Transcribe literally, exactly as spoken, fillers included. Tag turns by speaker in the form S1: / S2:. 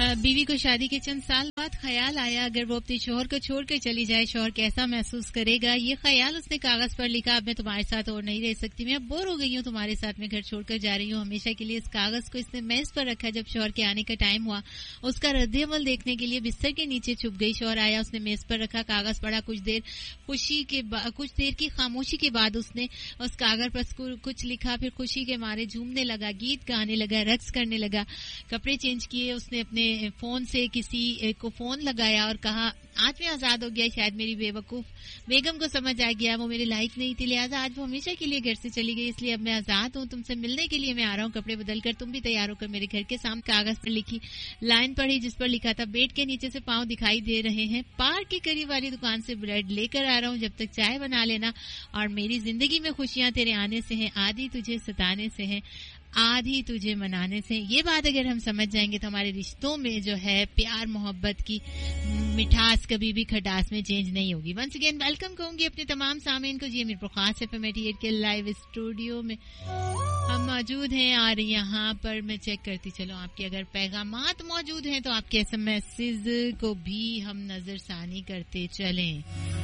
S1: बीवी को शादी के चंद साल बाद ख्याल आया अगर वो अपने शोहर को छोड़कर चली जाए शोहर कैसा महसूस करेगा। ये ख्याल उसने कागज पर लिखा, अब मैं तुम्हारे साथ और नहीं रह सकती, मैं अब बोर हो गई हूँ तुम्हारे साथ, मैं घर छोड़कर जा रही हूँ हमेशा के लिए। इस कागज को इसने मेज पर रखा। जब शोहर के आने का टाइम हुआ उसका रद्द-ए-अमल देखने के लिए बिस्तर के नीचे छुप गई। शोहर आया, उसने मेज पर रखा कागज पढ़ा, कुछ देर खुशी के कुछ देर की खामोशी के बाद उसने उस कागज पर कुछ लिखा, फिर खुशी के मारे झूमने लगा, गीत गाने लगा, रक्स करने लगा। कपड़े चेंज किए, उसने अपने फोन से किसी को फोन लगाया और कहा आज मैं आजाद हो गया। शायद मेरी बेवकूफ बेगम को समझ आ गया वो मेरे लायक नहीं थी, लिहाजा आज वो हमेशा के लिए घर से चली गई, इसलिए अब मैं आजाद हूँ, तुमसे मिलने के लिए मैं आ रहा हूँ। कपड़े बदलकर तुम भी तैयार होकर मेरे घर के सामने। कागज पर लिखी लाइन पढ़ी जिस पर लिखा था बेड के नीचे से पांव दिखाई दे रहे हैं, पार्क के करीब वाली दुकान से ब्रेड लेकर आ रहा हूँ, जब तक चाय बना लेना, और मेरी जिंदगी में खुशियां तेरे आने से हैं, आधी तुझे सताने से हैं, आधी तुझे मनाने से। ये बात अगर हम समझ जाएंगे तो हमारे रिश्तों में जो है प्यार मोहब्बत की मिठास कभी भी खटास में चेंज नहीं होगी। वंस अगेन वेलकम कहूंगी अपने तमाम सामीन को। जी मीरपुर खास एफ एम अठासी के लाइव स्टूडियो में हम मौजूद हैं और यहाँ पर मैं चेक करती चलो आपके अगर पैगामात मौजूद हैं तो आपके एसएमएसेस को भी हम नजरसानी करते चलें।